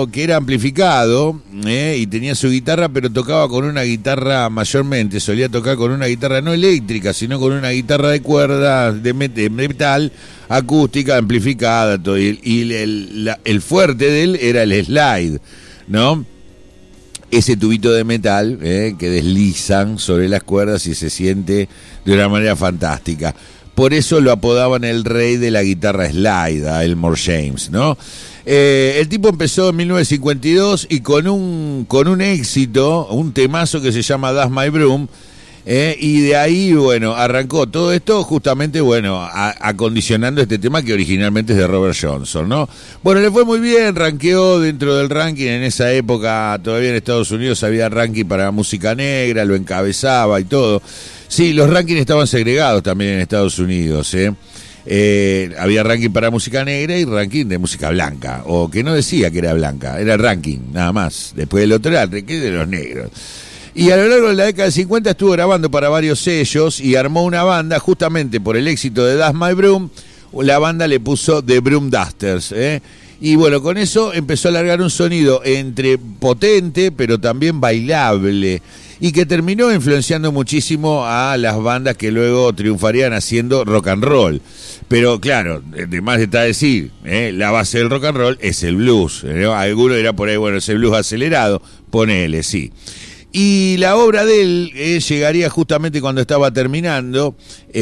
tipo que era amplificado y tenía su guitarra, pero tocaba con una guitarra mayormente, solía tocar con una guitarra no eléctrica, sino con una guitarra de cuerdas de metal, acústica, amplificada, todo, y el fuerte de él era el slide, ¿no? Ese tubito de metal que deslizan sobre las cuerdas y se siente de una manera fantástica. Por eso lo apodaban el rey de la guitarra slide, a Elmore James, ¿no? El tipo empezó en 1952 y con un éxito, un temazo que se llama That's My Broom, y de ahí, bueno, arrancó todo esto justamente, bueno, acondicionando este tema que originalmente es de Robert Johnson, ¿no? Bueno, le fue muy bien, rankeó dentro del ranking. En esa época, todavía en Estados Unidos había ranking para música negra, lo encabezaba y todo. Sí, los rankings estaban segregados también en Estados Unidos, había ranking para música negra y ranking de música blanca, o que no decía que era blanca, era ranking, nada más. Después del otro era el ranking de los negros. Y a lo largo de la década del 50 estuvo grabando para varios sellos y armó una banda justamente por el éxito de That's My Broom. La banda le puso The Broom Dusters, Y bueno, con eso empezó a largar un sonido entre potente, pero también bailable, y que terminó influenciando muchísimo a las bandas que luego triunfarían haciendo rock and roll. Pero claro, de más está decir, la base del rock and roll es el blues, ¿no? Alguno dirá por ahí, bueno, ese blues acelerado, ponele, sí. Y la obra de él llegaría justamente cuando estaba terminando,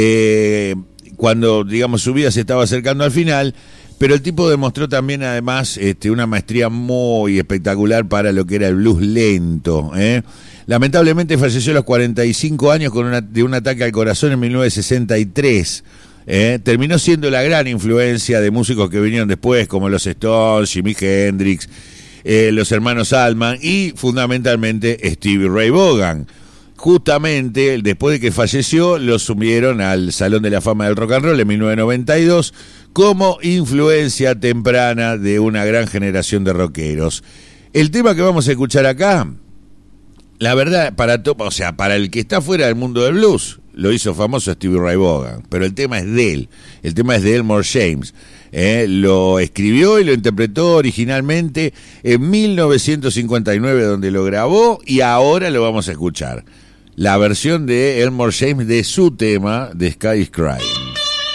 cuando, digamos, su vida se estaba acercando al final, pero el tipo demostró también, además, una maestría muy espectacular para lo que era el blues lento, Lamentablemente falleció a los 45 años de un ataque al corazón en 1963. Terminó siendo la gran influencia de músicos que vinieron después, como los Stones, Jimi Hendrix, los hermanos Allman y fundamentalmente Stevie Ray Vaughan. Justamente después de que falleció, lo sumieron al Salón de la Fama del Rock and Roll en 1992 como influencia temprana de una gran generación de rockeros. El tema que vamos a escuchar acá, la verdad, para el que está fuera del mundo del blues, lo hizo famoso Stevie Ray Vaughan, pero el tema es de él, el tema es de Elmore James. Lo escribió y lo interpretó originalmente en 1959, donde lo grabó, y ahora lo vamos a escuchar. La versión de Elmore James de su tema, The Sky is Crying.